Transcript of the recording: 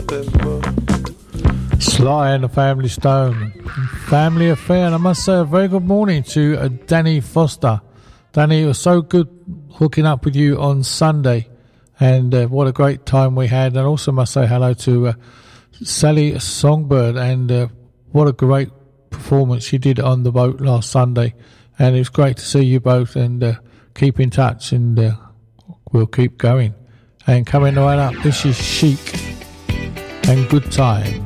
Sly and the Family Stone, Family Affair. And I must say a very good morning to Danny Foster. Danny, it was so good hooking up with you on Sunday, and what a great time we had. And also must say hello to Sally Songbird, and what a great performance she did on the boat last Sunday. And it was great to see you both, and keep in touch, and we'll keep going. And coming right up, this is Chic and Good Time.